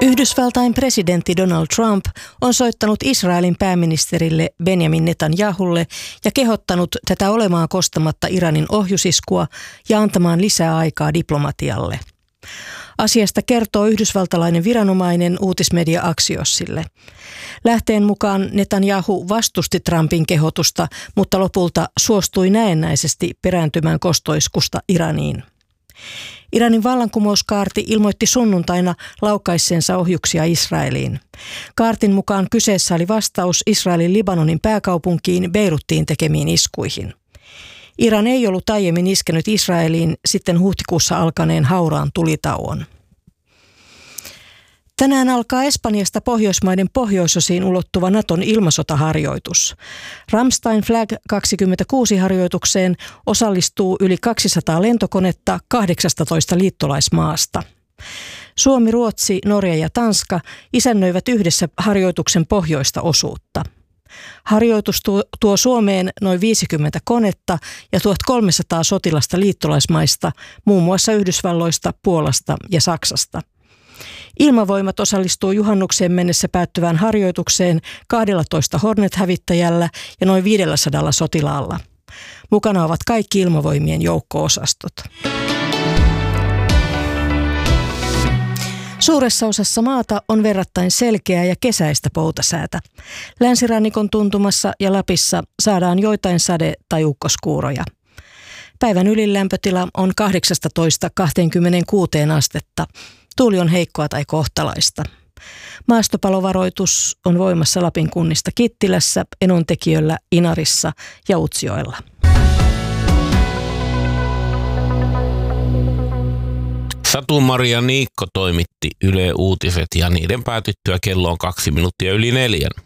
Yhdysvaltain presidentti Donald Trump on soittanut Israelin pääministerille Benjamin Netanyahulle ja kehottanut tätä olemaan kostamatta Iranin ohjusiskua ja antamaan lisää aikaa diplomatialle. Asiasta kertoo yhdysvaltalainen viranomainen uutismedia Axiosille. Lähteen mukaan Netanyahu vastusti Trumpin kehotusta, mutta lopulta suostui näennäisesti perääntymään kostoiskusta Iraniin. Iranin vallankumouskaarti ilmoitti sunnuntaina laukaisseensa ohjuksia Israeliin. Kaartin mukaan kyseessä oli vastaus Israelin Libanonin pääkaupunkiin Beiruttiin tekemiin iskuihin. Iran ei ollut aiemmin iskenyt Israeliin sitten huhtikuussa alkaneen hauraan tulitauon. Tänään alkaa Espanjasta Pohjoismaiden pohjoisosiin ulottuva Naton ilmasotaharjoitus. Ramstein Flag 26-harjoitukseen osallistuu yli 200 lentokonetta 18 liittolaismaasta. Suomi, Ruotsi, Norja ja Tanska isännöivät yhdessä harjoituksen pohjoista osuutta. Harjoitus tuo Suomeen noin 50 konetta ja 1300 sotilasta liittolaismaista, muun muassa Yhdysvalloista, Puolasta ja Saksasta. Ilmavoimat osallistuu juhannukseen mennessä päättyvään harjoitukseen 12 Hornet-hävittäjällä ja noin 500 sotilaalla. Mukana ovat kaikki ilmavoimien joukko-osastot. Suuressa osassa maata on verrattain selkeää ja kesäistä poutasäätä. Länsirannikon tuntumassa ja Lapissa saadaan joitain sade- tai ukkoskuuroja. Päivän ylin lämpötila on 18–26 astetta. Tuuli on heikkoa tai kohtalaista. Maastopalovaroitus on voimassa Lapin kunnista Kittilässä, Enontekiöllä, Inarissa ja Utsjoella. Satu-Maria Niikko toimitti Yle Uutiset ja niiden päätyttyä kello on 2 minuuttia yli 4.